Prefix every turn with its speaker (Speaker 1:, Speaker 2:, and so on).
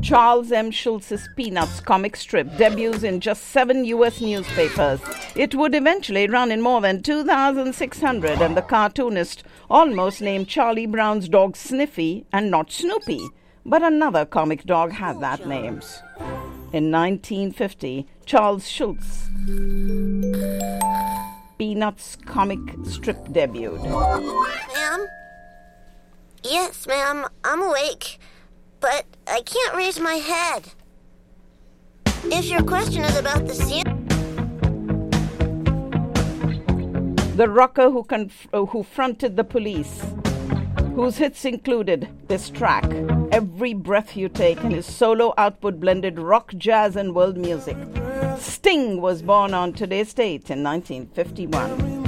Speaker 1: Charles M. Schulz's Peanuts comic strip debuts in just 7 U.S. newspapers. It would eventually run in more than 2,600, and the cartoonist almost named Charlie Brown's dog Sniffy and not Snoopy. But another comic dog had that name. In 1950, Charles Schulz Peanuts comic strip debuted.
Speaker 2: Ma'am? Yes, ma'am, I'm awake, but I can't raise my head. If your question is about the
Speaker 1: The rocker who fronted the police, whose hits included this track, Every Breath You Take, and his solo output blended rock, jazz, and world music. Sting was born on today's date in 1951.